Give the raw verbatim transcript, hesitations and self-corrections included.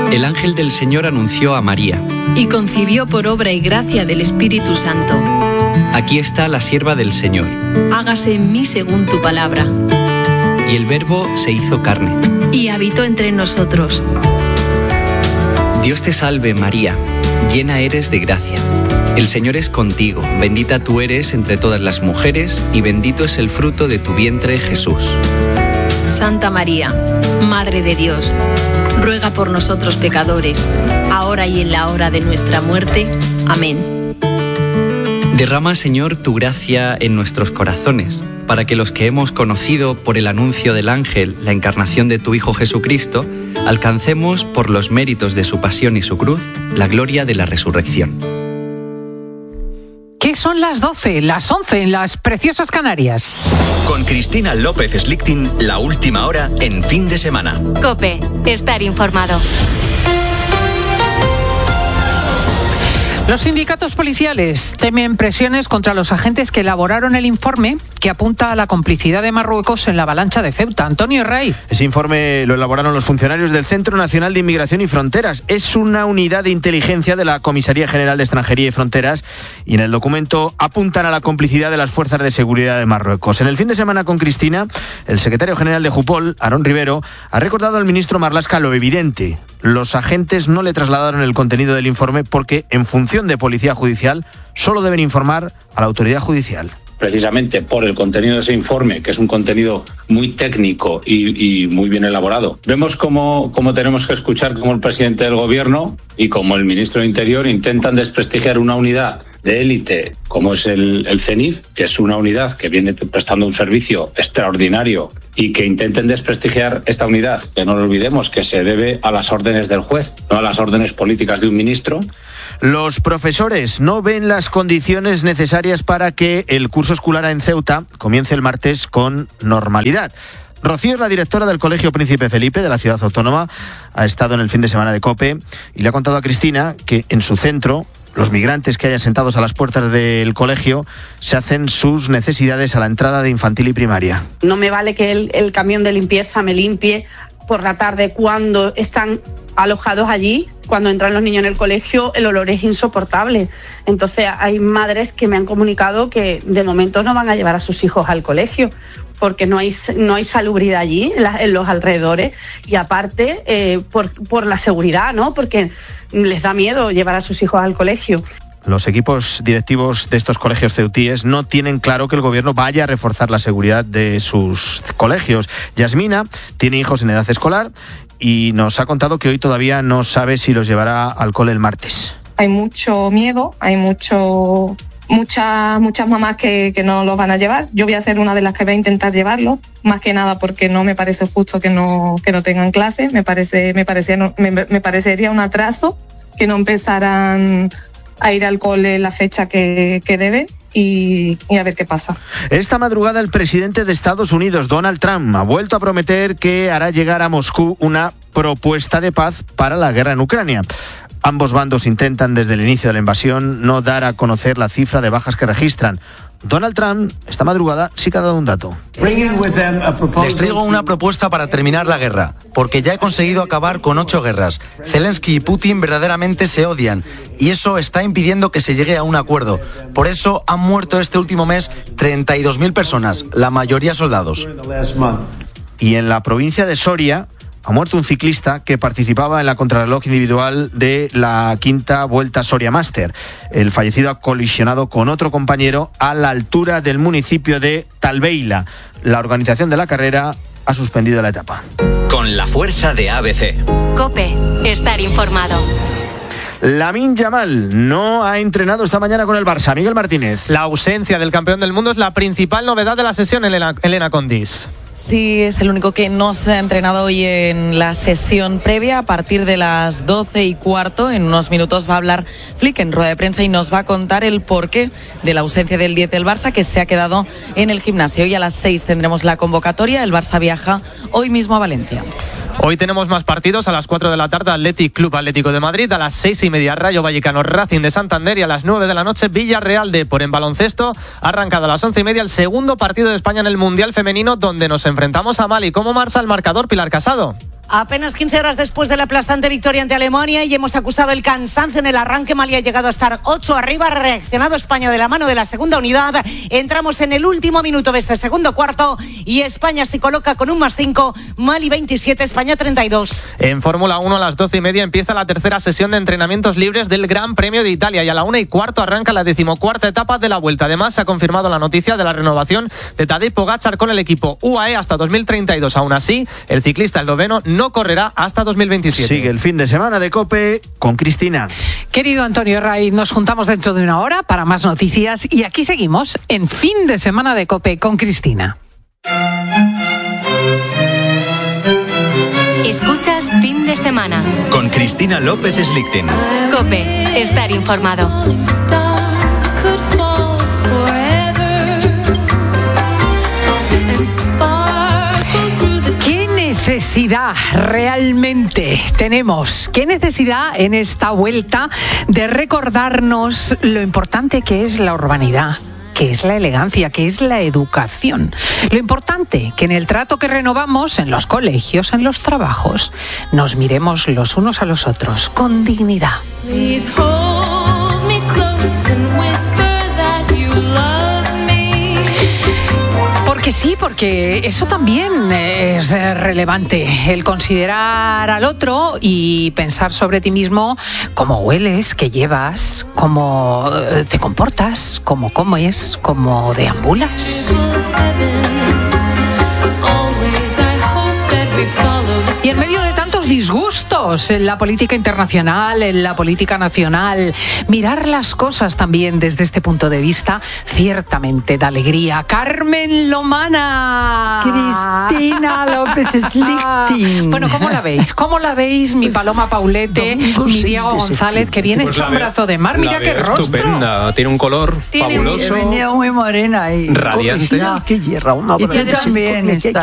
El ángel del Señor anunció a María. Y concibió por obra y gracia del Espíritu Santo. Aquí está la sierva del Señor. Hágase en mí según tu palabra. Y el Verbo se hizo carne. Y habitó entre nosotros. Dios te salve, María, llena eres de gracia. El Señor es contigo, bendita tú eres entre todas las mujeres, y bendito es el fruto de tu vientre, Jesús. Santa María, Madre de Dios, ruega por nosotros pecadores, ahora y en la hora de nuestra muerte. Amén. Derrama, Señor, tu gracia en nuestros corazones, para que los que hemos conocido por el anuncio del ángel la encarnación de tu Hijo Jesucristo, alcancemos por los méritos de su pasión y su cruz la gloria de la resurrección. ¿Qué son las doce, las once en las preciosas Canarias? Con Cristina López Slichting, la última hora en fin de semana. COPE, estar informado. Los sindicatos policiales temen presiones contra los agentes que elaboraron el informe que apunta a la complicidad de Marruecos en la avalancha de Ceuta. Antonio Rey. Ese informe lo elaboraron los funcionarios del Centro Nacional de Inmigración y Fronteras. Es una unidad de inteligencia de la Comisaría General de Extranjería y Fronteras y en el documento apuntan a la complicidad de las fuerzas de seguridad de Marruecos. En el fin de semana con Cristina, el secretario general de Jupol, Aarón Rivero, ha recordado al ministro Marlaska lo evidente. Los agentes no le trasladaron el contenido del informe porque, en función de Policía Judicial, solo deben informar a la autoridad judicial. Precisamente por el contenido de ese informe, que es un contenido muy técnico y, y muy bien elaborado. Vemos cómo, cómo tenemos que escuchar cómo el presidente del gobierno y como el ministro de Interior intentan desprestigiar una unidad de élite como es el, el CENIF, que es una unidad que viene prestando un servicio extraordinario, y que intenten desprestigiar esta unidad, que no lo olvidemos, que se debe a las órdenes del juez, no a las órdenes políticas de un ministro. Los profesores no ven las condiciones necesarias para que el curso escolar en Ceuta comience el martes con normalidad. Rocío es la directora del Colegio Príncipe Felipe de la ciudad autónoma, ha estado en el fin de semana de COPE y le ha contado a Cristina que en su centro los migrantes que hayan sentados a las puertas del colegio se hacen sus necesidades a la entrada de infantil y primaria. No me vale que el, el camión de limpieza me limpie por la tarde cuando están alojados allí. Cuando entran los niños en el colegio, el olor es insoportable. Entonces hay madres que me han comunicado que de momento no van a llevar a sus hijos al colegio porque no hay, no hay salubridad allí, en, la, en los alrededores, y aparte eh, por, por la seguridad, ¿no? Porque les da miedo llevar a sus hijos al colegio. Los equipos directivos de estos colegios ceutíes no tienen claro que el gobierno vaya a reforzar la seguridad de sus colegios. Yasmina tiene hijos en edad escolar y nos ha contado que hoy todavía no sabe si los llevará al cole el martes. Hay mucho miedo, hay mucho... Muchas muchas mamás que, que no los van a llevar. Yo voy a ser una de las que va a intentar llevarlos, más que nada porque no me parece justo que no que no tengan clase. Me parece me parecía me, me parecería un atraso que no empezaran a ir al cole la fecha que, que debe. Y, y a ver qué pasa. Esta madrugada el presidente de Estados Unidos, Donald Trump, ha vuelto a prometer que hará llegar a Moscú una propuesta de paz para la guerra en Ucrania. Ambos bandos intentan desde el inicio de la invasión no dar a conocer la cifra de bajas que registran. Donald Trump, esta madrugada, sí que ha dado un dato. Les traigo una propuesta para terminar la guerra, porque ya he conseguido acabar con ocho guerras. Zelensky y Putin verdaderamente se odian, y eso está impidiendo que se llegue a un acuerdo. Por eso han muerto este último mes treinta y dos mil personas, la mayoría soldados. Y en la provincia de Soria ha muerto un ciclista que participaba en la contrarreloj individual de la quinta Vuelta Soria Master. El fallecido ha colisionado con otro compañero a la altura del municipio de Talbeila. La organización de la carrera ha suspendido la etapa. Con la fuerza de A B C. COPE, estar informado. Lamine Yamal no ha entrenado esta mañana con el Barça. Miguel Martínez. La ausencia del campeón del mundo es la principal novedad de la sesión, Elena, Elena Condis. Sí, es el único que no se ha entrenado hoy en la sesión previa. A partir de las doce y cuarto, en unos minutos va a hablar Flick en rueda de prensa y nos va a contar el porqué de la ausencia del diez del Barça, que se ha quedado en el gimnasio. Hoy a las seis tendremos la convocatoria. El Barça viaja hoy mismo a Valencia. Hoy tenemos más partidos. A las cuatro de la tarde, Athletic Club Atlético de Madrid. A las seis y media, Rayo Vallecano Racing de Santander. Y a las nueve de la noche, Villarreal Depor. En baloncesto, ha arrancado a las once y media el segundo partido de España en el Mundial Femenino, donde nos enfrentamos a Mali. ¿Cómo marcha el marcador, Pilar Casado? Apenas quince horas después de la aplastante victoria ante Alemania y hemos acusado el cansancio en el arranque. Mali ha llegado a estar ocho arriba, ha reaccionado España de la mano de la segunda unidad. Entramos en el último minuto de este segundo cuarto y España se coloca con un más cinco, Mali veintisiete, España treinta y dos. En Fórmula uno a las doce y media empieza la tercera sesión de entrenamientos libres del Gran Premio de Italia y a la una y cuarto arranca la decimocuarta etapa de la Vuelta. Además, se ha confirmado la noticia de la renovación de Tadej Pogačar con el equipo U A E hasta dos mil treinta y dos. Aún así, el ciclista esloveno no correrá hasta dos mil veintisiete. Sigue el fin de semana de COPE con Cristina. Querido Antonio Ray, nos juntamos dentro de una hora para más noticias y aquí seguimos en Fin de Semana de COPE con Cristina. Escuchas Fin de Semana con Cristina López Slichting. COPE, estar informado. ¿Qué necesidad realmente tenemos? ¿Qué necesidad en esta vuelta de recordarnos lo importante que es la urbanidad? Que es la elegancia, que es la educación. Lo importante, que en el trato que renovamos, en los colegios, en los trabajos, nos miremos los unos a los otros con dignidad. Porque sí, porque eso también es relevante, el considerar al otro y pensar sobre ti mismo cómo hueles, qué llevas, cómo te comportas, cómo comes, cómo deambulas. Y en medio de tantos disgustos en la política internacional, en la política nacional, mirar las cosas también desde este punto de vista ciertamente da alegría. Carmen Lomana. Cristina López Slichting. Bueno, ¿cómo la veis? ¿Cómo la veis, mi Paloma Paulete, mi Diego González, que viene pues hecho un brazo de mar? Mira qué rostro. Estupenda, tiene un color tiene fabuloso. He venido muy morena y radiante. Qué hierra, una y tú también.